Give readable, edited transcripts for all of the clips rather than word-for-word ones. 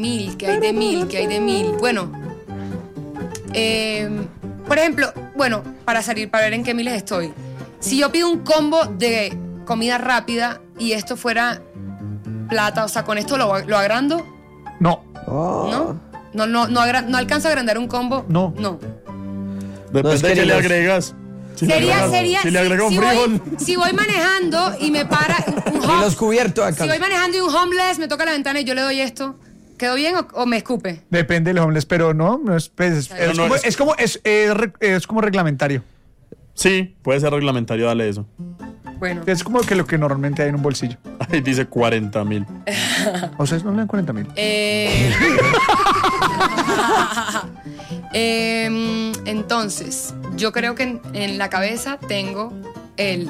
que hay de 1000, que hay de 1000. Bueno, por ejemplo, bueno, para ver en qué miles estoy. Si yo pido un combo de comida rápida y esto fuera plata, o sea, ¿con esto lo agrando? No. ¿No? No alcanzo a agrandar un combo. No. Depende de qué le agregas. Si le agrego un frijol. Si voy manejando y me para un Y los cubiertos acá. Si voy manejando y un homeless me toca la ventana y yo le doy esto, ¿quedo bien o me escupe? Depende de los hombres, pero no es, pues, es como reglamentario. Sí, puede ser reglamentario, dale eso. Bueno. Es como que lo que normalmente hay en un bolsillo. Ahí dice 40,000. O sea, no le dan 40,000. Entonces, yo creo que en la cabeza tengo el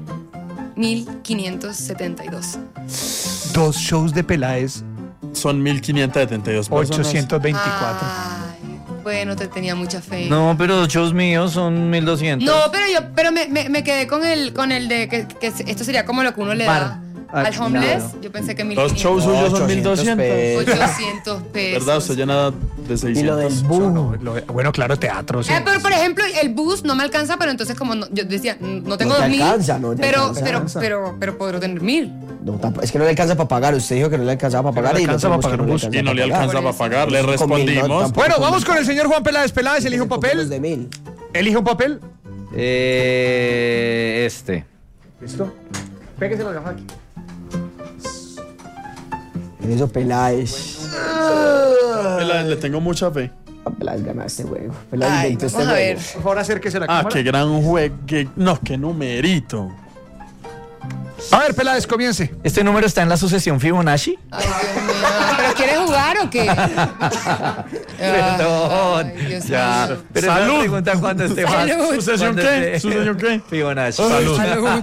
1572. 2 shows de Peláez. Son 1,572 personas. 824. Ay, bueno, te tenía mucha fe. No, pero los shows míos son 1,200. No, pero me quedé con el de que esto sería como lo que uno le da al homeless. Claro. Yo pensé que 1,500. Los shows suyos son 1,200. 800 pesos. ¿Verdad? Usted llena de 600. Y lo del bus. Bueno, claro, teatro. Sí. Pero por ejemplo, el bus no me alcanza, pero entonces como yo decía, no tengo No te 2,000, alcanza, no te alcanza. pero podré tener 1,000. No, es que no le alcanza para pagar. Usted dijo que no le alcanzaba para pagar. le alcanza para pagar un bus. Y no le alcanza para pagar. Le Con 1,000 respondimos. tampoco. Bueno, vamos con el señor Juan Peláez. Peláez, elige un Los papel. de 1,000. Elige un papel. Este. ¿Listo? Péguese la gafa aquí. En eso Peláez. Le tengo mucha fe. Peláez gana este juego. Peláez Ay, inventó este vamos a ver. juego. Por favor, acérquese a la Ah, cámara. qué gran juego. No, qué numerito. A ver, Peláez, comience. ¿Este número está en la sucesión Fibonacci? Ay, Dios mío. ¿Pero quieres jugar o qué? Perdón. Ay, Dios Ya. mío. Pero Salud. esa pregunta cuando esté más. Salud. ¿Sucesión cuando qué? esté- ¿Sucesión qué? Fibonacci. Salud.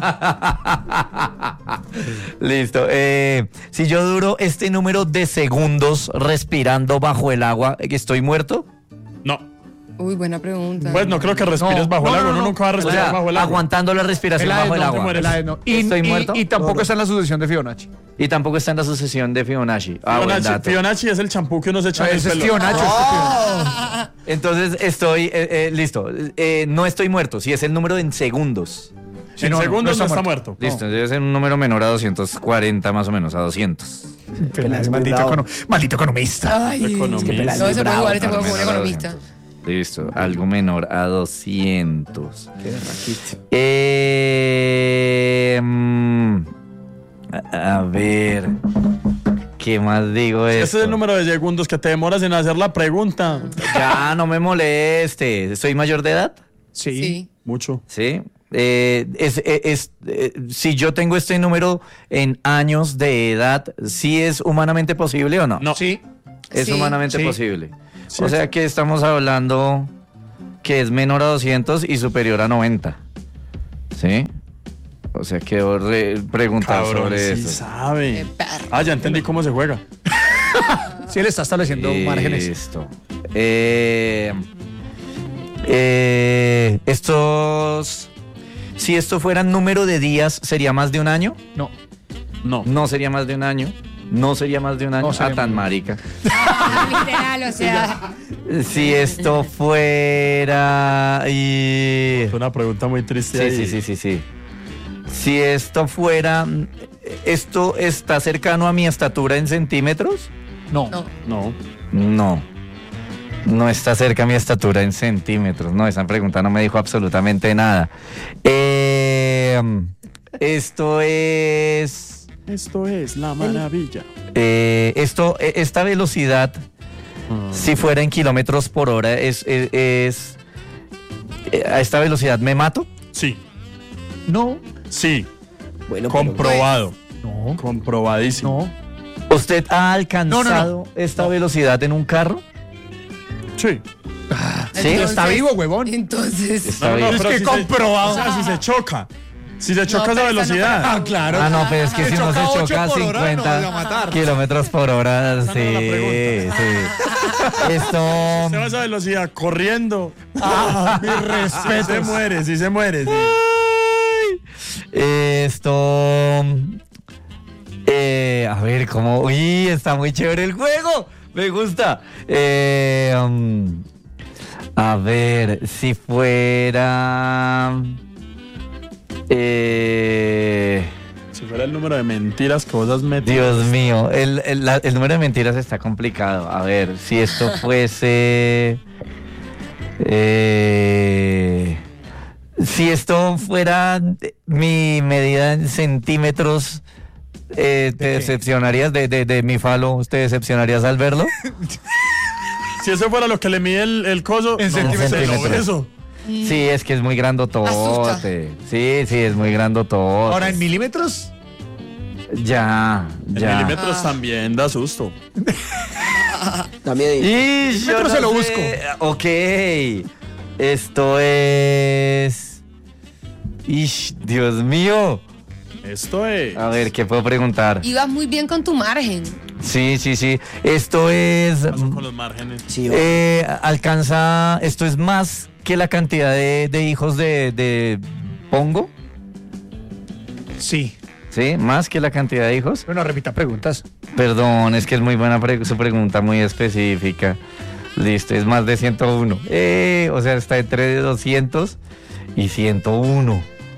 Listo. Si yo duro este número de segundos respirando bajo el agua, ¿estoy muerto? No. Uy, buena pregunta. Pues no creo que respires No, bajo el no, agua. no, Uno no. nunca va a O respirar sea, bajo el agua. aguantando la respiración Peláez bajo el no, agua. Peláez no. ¿Estoy muerto? Y tampoco está en la sucesión de Fibonacci. Y tampoco está en la sucesión de Fibonacci. Buen dato. Fibonacci es el champú que uno se echa en el Ese es pelo. Fibonacci. Entonces estoy, listo. No estoy muerto, si es el número en segundos. En No, no, segundos no no está está muerto. Listo, debe ser un número menor a 240 más o menos, a 200. Peláez, muy maldito, bravo. maldito economista. Ay, Economista. no se puede bravo, jugar este juego Menor con un a economista. 200. Listo, algo menor a 200. A ver, ¿qué más digo Ese esto? es el número de segundos que te demoras en hacer la pregunta. Ya, no me moleste. ¿Soy mayor de edad? Sí. Mucho. Sí. Si yo tengo este número en años de edad, ¿sí es humanamente posible o no? No. Sí. Es Sí. humanamente Sí. posible. Sí. O sea que estamos hablando que es menor a 200 y superior a 90. ¿Sí? O sea que debo preguntar Cabrón, sobre sí eso. sabe. Perro. Ah, ya entendí cómo se juega. Sí, él está estableciendo márgenes. Listo. Estos... Si esto fuera número de días, ¿sería más de un año? No. No. No sería más de un año. No sería más de un año. No sería Tan más. marica. Literal, o sea. Si esto fuera... Es una pregunta muy triste. ahí. Sí. Si esto fuera... ¿Esto está cercano a mi estatura en centímetros? No. No. No. No. No está cerca a mi estatura en centímetros. No, esa pregunta no me dijo absolutamente nada. Esto es... Esto es la maravilla. Esta velocidad, si fuera en kilómetros por hora, a esta velocidad me mato. Sí. No. Sí. Bueno, Comprobado. No. Comprobadísimo. No. ¿Usted ha alcanzado esta velocidad en un carro? Sí. ¿Sí? Está vivo, huevón. Entonces. Está bien. Es que si comprobado. O sea, si se choca. Si se choca No, esa pero esa no velocidad. claro. Ah, no, pero es que Se si uno se choca 8 choca a por hora, no, 50 lo va a matar. kilómetros por hora, Esa no era la sí. Esto... Se va a esa velocidad corriendo. Mi Sí respeto. se muere, sí se muere. Sí. Esto... a ver, ¿cómo? Uy, está muy chévere el juego. Me gusta. A ver, si fuera... Si fuera el número de mentiras que vos has metido. Dios mío, el número de mentiras está complicado. A ver, si esto fuese... si esto fuera mi medida en centímetros, ¿te decepcionarías de mi falo? ¿Te decepcionarías al verlo? Si eso fuera lo que le mide el coso, en centímetros. Eso. Sí, es que es muy grandotote. Sí, es muy grandotote. Ahora, ¿en milímetros? Ya. En milímetros también da susto. También. Y yo se lo busco. Ok. Esto es... Ish, Dios mío. Esto es... A ver, ¿qué puedo preguntar? Ibas muy bien con tu margen. Sí. Esto es... ¿Qué pasó con los márgenes? Sí, alcanza... Esto es más que la cantidad de hijos de Pongo. Sí. ¿Sí? ¿Más que la cantidad de hijos? Bueno, repita preguntas. Perdón, es que es muy buena su pregunta, muy específica. Listo, es más de 101. O sea, está entre 200 y 101.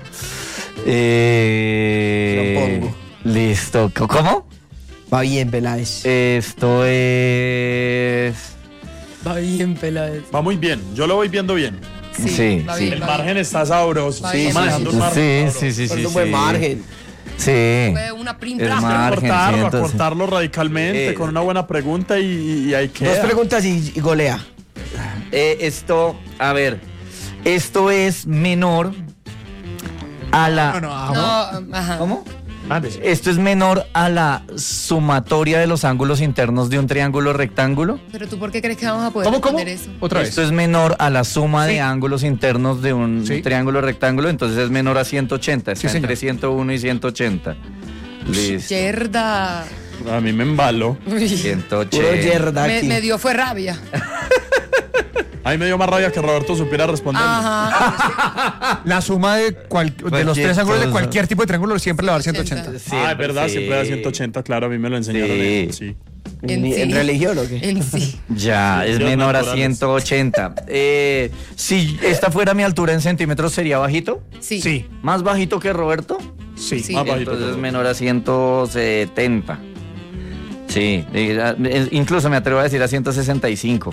Pongo. Listo. ¿Cómo? Va bien, Peláez. Esto es... Va bien, Peláez. Va muy bien, yo lo voy viendo bien. Sí, va sí. bien, El va margen bien. está sabroso. Va Sí, bien, manejando un va margen Sí. Es un buen margen. Sí. Fue una print El plan. margen, sí, entonces- Cortarlo radicalmente con una buena pregunta y ahí queda. Dos preguntas y golea. Esto, a ver, esto es menor a la... No, ajá. ¿Cómo? Ándese. Esto es menor a la sumatoria de los ángulos internos de un triángulo rectángulo. Pero tú, ¿por qué crees que vamos a poder ¿Cómo? responder eso? Otra vez. Esto es menor a la suma Sí. de ángulos internos de un Sí. triángulo rectángulo, entonces es menor a 180, está Sí, entre señor. 101 y 180. Listo. Yerda. A mí me embaló. Puro 180. yerda Me, aquí. me dio fue rabia. A mí me dio más rabia que Roberto supiera responder. Ajá. La suma de los tres ángulos de cosa. cualquier tipo de triángulo siempre le va a dar 180. Es verdad, sí. siempre da 180, claro, a mí me lo enseñaron. Sí. Sí. ¿En religión o qué? En sí. Ya, es Ciencias menor a naturales. 180. Si esta fuera mi altura en centímetros, ¿sería bajito? Sí. Sí, ¿Más bajito que Roberto? sí. Sí. Más bajito. Entonces es menor a 170. Sí, incluso me atrevo a decir a 165.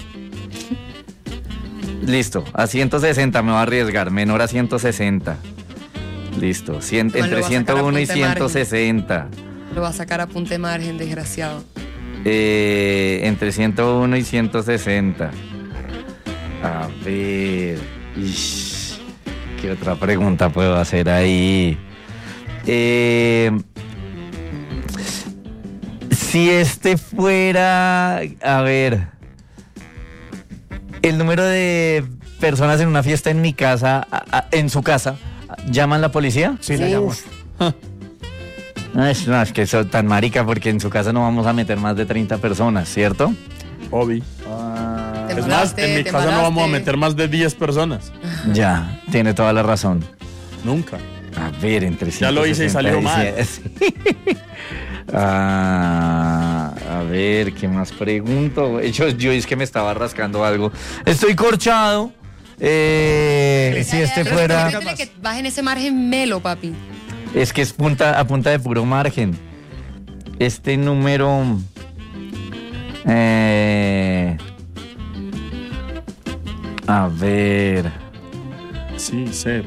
Listo, a 160 me voy a arriesgar, menor a 160. Listo, lo entre va a sacar a 101 y punta de margen. 160. Lo va a sacar a punta de margen, desgraciado. Entre 101 y 160. A ver. Ish, ¿qué otra pregunta puedo hacer ahí? Si este fuera. A ver. El número de personas en una fiesta en mi casa, en su casa, ¿llaman la policía? Sí, la llamo. No, es que soy tan marica porque en su casa no vamos a meter más de 30 personas, ¿cierto? Obvio. Te Es más, molaste, en mi te casa no vamos a molaste. meter más de 10 personas. Ya, tiene toda la razón. Nunca. A ver, entre Ya lo hice y salió mal. A ver, ¿qué más pregunto? Yo es que me estaba rascando algo. Estoy corchado. Si este Pero fuera... permítele que bajen ese margen melo, papi. Es que es a punta de puro margen. Este número... a ver... Sí, sé.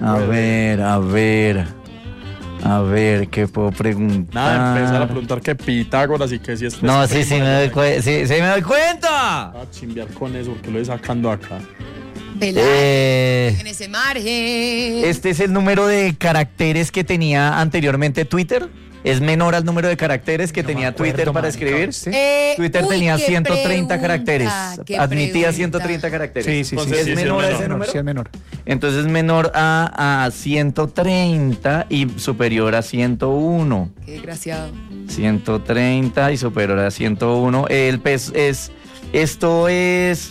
A ver, ¿qué puedo preguntar? Nada, empezar a preguntar qué Pitágoras y qué si es. No, sí me doy cuenta. A chimbear con eso porque lo estoy sacando acá. En ese margen. Este es el número de caracteres que tenía anteriormente Twitter. Es menor al número de caracteres que tenía Twitter para escribir. Twitter tenía 130 caracteres. Admitía 130 caracteres. Sí. Entonces, ¿Es sí, menor a sí, ese número? Sí, es menor. Entonces es menor a 130 y superior a 101. Qué desgraciado. 130 y superior a 101. El peso es... Esto es...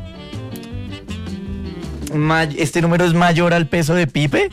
¿Este número es mayor al peso de Pipe?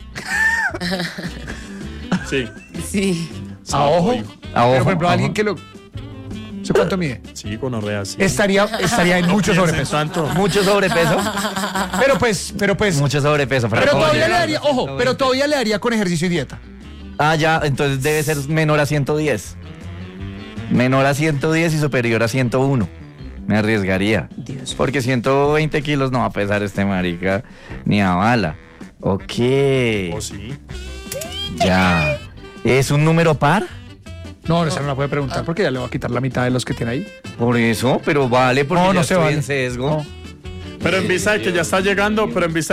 Sí. Sí. A ojo. A ojo, Pero, por ejemplo, ajá. alguien que lo... cuánto mide? Sí, gonorrea, sí. Estaría en mucho sobrepeso. Mucho sobrepeso. Pero pues. Mucho sobrepeso. Pero todavía le daría, ojo, pero todavía le daría con ejercicio y dieta. Ah, ya, entonces debe ser menor a 110. Menor a 110 y superior a 101. Me arriesgaría. Dios. Porque 120 kilos no va a pesar este marica ni a bala. Ok. Oh, sí. Ya. ¿Es un número par? No, esa no la puede preguntar porque ya le va a quitar la mitad de los que tiene ahí. Por eso, pero vale, porque No, ya no se estoy vale. en sesgo. No. Pero en vista de que ya está llegando,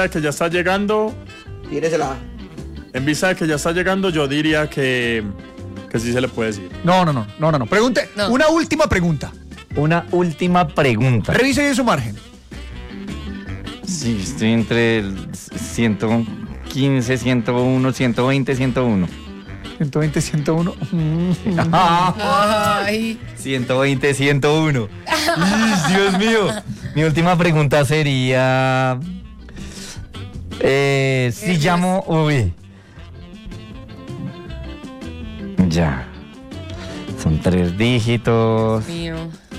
Tíresela. en vista de que ya está llegando, yo diría que sí se le puede decir. No. Pregunte. No. Una última pregunta. Una última pregunta. Revise bien su margen. Sí, estoy entre el 115, 101, 120, 101. 120, 101. Ay. 120, 101. Dios mío. Mi última pregunta sería... si llamo... Uy. Ya. Son 3 dígitos. Mío.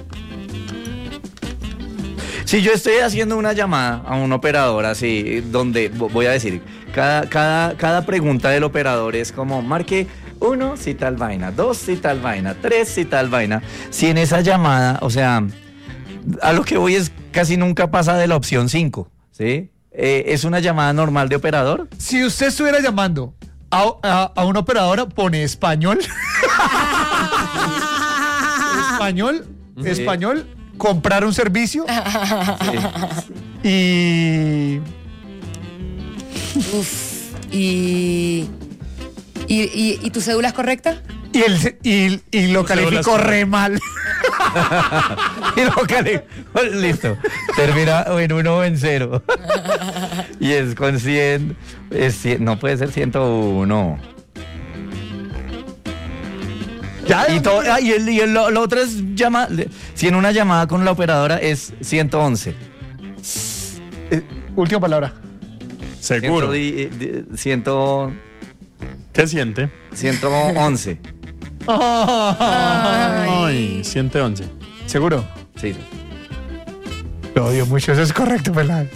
Si yo estoy haciendo una llamada a un operador así, donde voy a decir, cada pregunta del operador es como, marque 1 si tal vaina, 2 si tal vaina, 3 si tal vaina. Si en esa llamada, o sea, a lo que voy es casi nunca pasa de la opción 5, ¿sí? ¿Es una llamada normal de operador? Si usted estuviera llamando a una operadora, pone español. Español, comprar un servicio. Y Uf. ¿Y tu cédula es correcta? y lo calificó re mal. Y lo listo. Termina en 1 o en 0. Y es con 100. No puede ser 101. Ya, Lo otro es si en una llamada con la operadora es 111. última palabra. Seguro. 100, ¿Qué siente? 111. Ay, 111. ¿Seguro? Sí. Lo odio mucho, eso es correcto, ¿verdad?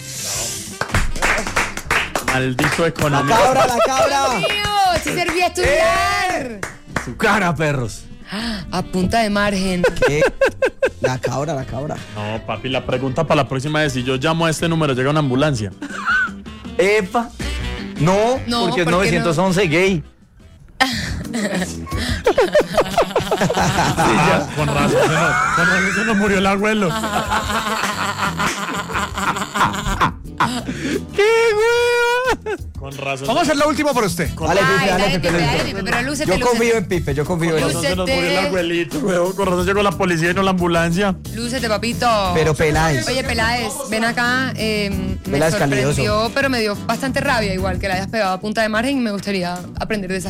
Maldito economía. La cabra. ¡Mío! ¡Sí servía a estudiar! Su cara, perros. A punta de margen. ¿Qué? La cabra. No, papi, la pregunta para la próxima es: si yo llamo a este número, ¿llega una ambulancia? Epa. No, No, porque es ¿por qué 911 gay. Sí, ya. Con razón se nos murió el abuelo. ¡Qué hueva! Con razón. Vamos a hacer la última por usted. Dale, Pipe, dale, Pipe, Pipe, pero lúcete, Yo confío en Pipe, yo confío en Con él. razón se nos murió el abuelito, weón. Con razón llegó la policía y no la ambulancia. Lúcete, papito. Pero Peláez. Oye, Peláez, ven acá. Me Peláez sorprendió, calidoso. pero me dio bastante rabia igual que la hayas pegado a punta de margen y me gustaría aprender de esas